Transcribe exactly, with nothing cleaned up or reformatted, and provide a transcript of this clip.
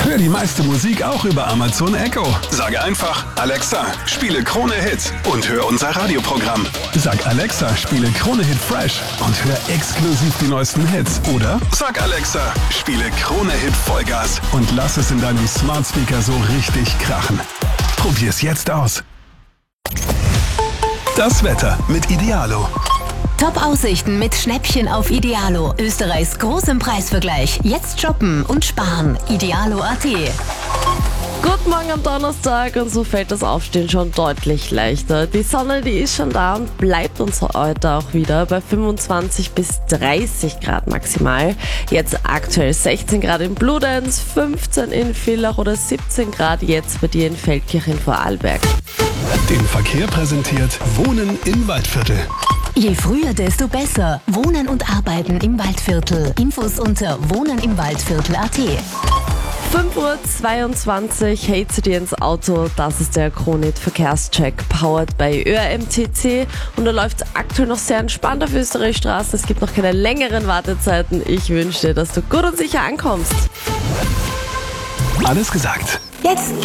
Hör die meiste Musik auch über Amazon Echo. Sage einfach, Alexa, spiele Krone Hit und hör unser Radioprogramm. Sag Alexa, spiele Krone Hit Fresh und hör exklusiv die neuesten Hits. Oder sag Alexa, spiele Krone Hit Vollgas und lass es in deinem Smart Speaker so richtig krachen. Probier's jetzt aus. Das Wetter mit Idealo. Top-Aussichten mit Schnäppchen auf Idealo. Österreichs großem Preisvergleich. Jetzt shoppen und sparen. Idealo Punkt at. Guten Morgen am Donnerstag, und so fällt das Aufstehen schon deutlich leichter. Die Sonne, die ist schon da und bleibt uns heute auch wieder bei fünfundzwanzig bis dreißig Grad maximal. Jetzt aktuell sechzehn Grad in Bludenz, fünfzehn in Villach oder siebzehn Grad jetzt bei dir in Feldkirch in Vorarlberg. Den Verkehr präsentiert Wohnen im Waldviertel. Je früher, desto besser. Wohnen und Arbeiten im Waldviertel. Infos unter wohnen im waldviertel punkt at. fünf Uhr zweiundzwanzig, hey zu dir ins Auto, das ist der Kronehit Verkehrscheck, powered by Ö R M T C, und da läuft es aktuell noch sehr entspannt auf Österreichstraßen, es gibt noch keine längeren Wartezeiten, ich wünsche dir, dass du gut und sicher ankommst. Alles gesagt. Jetzt